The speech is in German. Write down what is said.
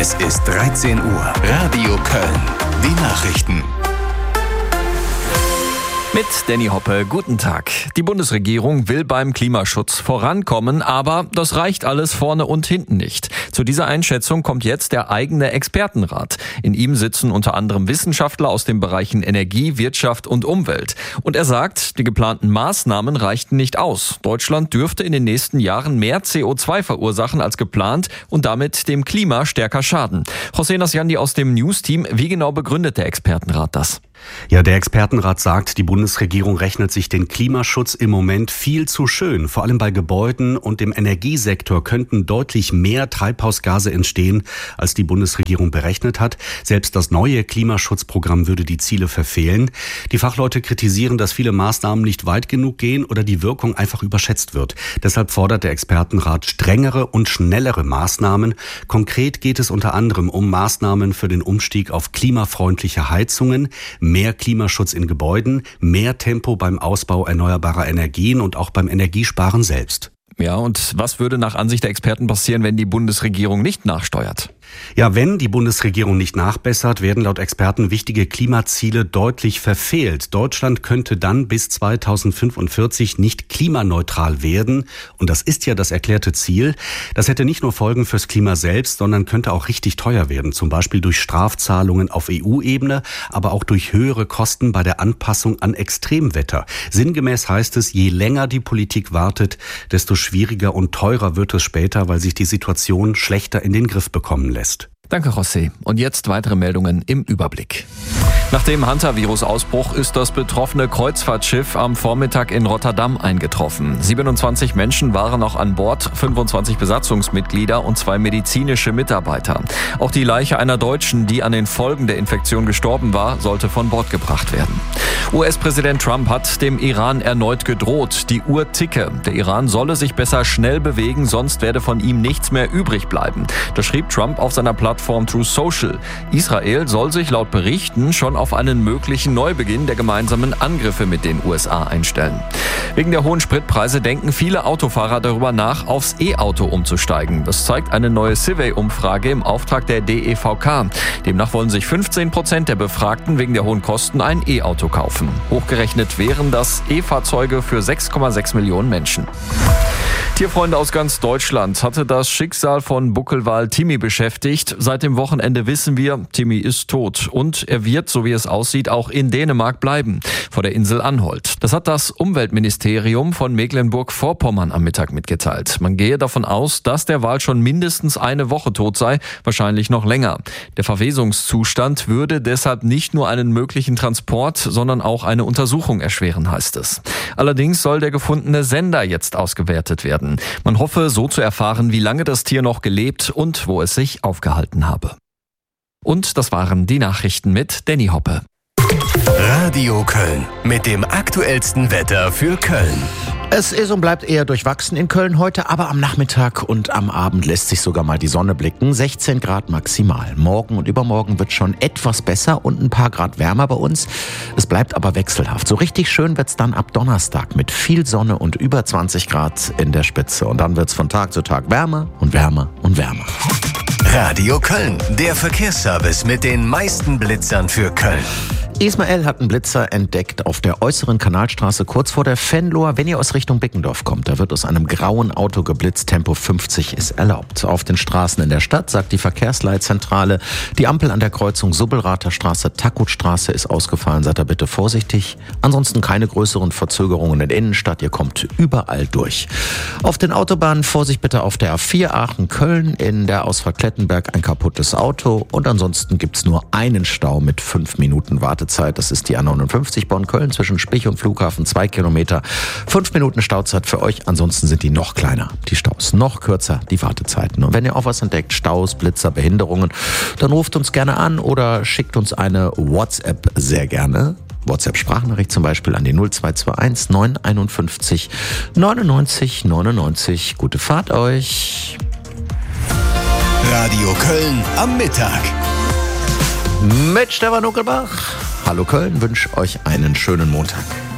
Es ist 13 Uhr. Radio Köln. Die Nachrichten. Mit Danny Hoppe, guten Tag. Die Bundesregierung will beim Klimaschutz vorankommen, aber das reicht alles vorne und hinten nicht. Zu dieser Einschätzung kommt jetzt der eigene Expertenrat. In ihm sitzen unter anderem Wissenschaftler aus den Bereichen Energie, Wirtschaft und Umwelt. Und er sagt, die geplanten Maßnahmen reichten nicht aus. Deutschland dürfte in den nächsten Jahren mehr CO2 verursachen als geplant und damit dem Klima stärker schaden. José Nasjandi aus dem News-Team, wie genau begründet der Expertenrat das? Ja, der Expertenrat sagt, die Bundesregierung rechnet sich den Klimaschutz im Moment viel zu schön. Vor allem bei Gebäuden und dem Energiesektor könnten deutlich mehr Treibhausgase entstehen, als die Bundesregierung berechnet hat. Selbst das neue Klimaschutzprogramm würde die Ziele verfehlen. Die Fachleute kritisieren, dass viele Maßnahmen nicht weit genug gehen oder die Wirkung einfach überschätzt wird. Deshalb fordert der Expertenrat strengere und schnellere Maßnahmen. Konkret geht es unter anderem um Maßnahmen für den Umstieg auf klimafreundliche Heizungen, mehr Klimaschutz in Gebäuden, mehr Tempo beim Ausbau erneuerbarer Energien und auch beim Energiesparen selbst. Ja, und was würde nach Ansicht der Experten passieren, wenn die Bundesregierung nicht nachsteuert? Ja, wenn die Bundesregierung nicht nachbessert, werden laut Experten wichtige Klimaziele deutlich verfehlt. Deutschland könnte dann bis 2045 nicht klimaneutral werden. Und das ist ja das erklärte Ziel. Das hätte nicht nur Folgen fürs Klima selbst, sondern könnte auch richtig teuer werden. Zum Beispiel durch Strafzahlungen auf EU-Ebene, aber auch durch höhere Kosten bei der Anpassung an Extremwetter. Sinngemäß heißt es, je länger die Politik wartet, desto schwieriger und teurer wird es später, weil sich die Situation schlechter in den Griff bekommen lässt. Danke, José. Und jetzt weitere Meldungen im Überblick. Nach dem Hantavirus-Ausbruch ist das betroffene Kreuzfahrtschiff am Vormittag in Rotterdam eingetroffen. 27 Menschen waren noch an Bord, 25 Besatzungsmitglieder und 2 medizinische Mitarbeiter. Auch die Leiche einer Deutschen, die an den Folgen der Infektion gestorben war, sollte von Bord gebracht werden. US-Präsident Trump hat dem Iran erneut gedroht, die Uhr ticke. Der Iran solle sich besser schnell bewegen, sonst werde von ihm nichts mehr übrig bleiben. Das schrieb Trump auf seiner Plattform Truth Social. Israel soll sich laut Berichten schon auf einen möglichen Neubeginn der gemeinsamen Angriffe mit den USA einstellen. Wegen der hohen Spritpreise denken viele Autofahrer darüber nach, aufs E-Auto umzusteigen. Das zeigt eine neue Survey-Umfrage im Auftrag der DEVK. Demnach wollen sich 15% der Befragten wegen der hohen Kosten ein E-Auto kaufen. Hochgerechnet wären das E-Fahrzeuge für 6,6 Millionen Menschen. Tierfreunde aus ganz Deutschland hatte das Schicksal von Buckelwal Timmy beschäftigt. Seit dem Wochenende wissen wir, Timmy ist tot und er wird, so wie es aussieht, auch in Dänemark bleiben, vor der Insel Anholt. Das hat das Umweltministerium von Mecklenburg-Vorpommern am Mittag mitgeteilt. Man gehe davon aus, dass der Wal schon mindestens eine Woche tot sei, wahrscheinlich noch länger. Der Verwesungszustand würde deshalb nicht nur einen möglichen Transport, sondern auch eine Untersuchung erschweren, heißt es. Allerdings soll der gefundene Sender jetzt ausgewertet werden. Man hoffe, so zu erfahren, wie lange das Tier noch gelebt und wo es sich aufgehalten habe. Und das waren die Nachrichten mit Danny Hoppe. Radio Köln mit dem aktuellsten Wetter für Köln. Es ist und bleibt eher durchwachsen in Köln heute, aber am Nachmittag und am Abend lässt sich sogar mal die Sonne blicken. 16 Grad maximal. Morgen und übermorgen wird schon etwas besser und ein paar Grad wärmer bei uns. Es bleibt aber wechselhaft. So richtig schön wird's dann ab Donnerstag mit viel Sonne und über 20 Grad in der Spitze. Und dann wird's von Tag zu Tag wärmer und wärmer und wärmer. Radio Köln, der Verkehrsservice mit den meisten Blitzern für Köln. Ismael hat einen Blitzer entdeckt auf der äußeren Kanalstraße kurz vor der Venloer. Wenn ihr aus Richtung Bickendorf kommt, da wird aus einem grauen Auto geblitzt. Tempo 50 ist erlaubt. Auf den Straßen in der Stadt sagt die Verkehrsleitzentrale, die Ampel an der Kreuzung Subbelrather Straße, Takutstraße ist ausgefallen. Seid da bitte vorsichtig. Ansonsten keine größeren Verzögerungen in der Innenstadt. Ihr kommt überall durch. Auf den Autobahnen Vorsicht bitte auf der A4 Aachen-Köln. In der Ausfahrt Klettenberg ein kaputtes Auto. Und ansonsten gibt's nur einen Stau mit 5 Minuten Wartezeit. Das ist die A59 Bonn-Köln zwischen Spich und Flughafen 2 Kilometer. 5 Minuten Stauzeit für euch. Ansonsten sind die noch kleiner. Die Staus noch kürzer, die Wartezeiten. Und wenn ihr auch was entdeckt, Staus, Blitzer, Behinderungen, dann ruft uns gerne an oder schickt uns eine WhatsApp sehr gerne. WhatsApp-Sprachnachricht zum Beispiel an die 0221 951 99 99. Gute Fahrt euch. Radio Köln am Mittag. Mit Stefan Uckelbach. Hallo Köln, wünsche euch einen schönen Montag.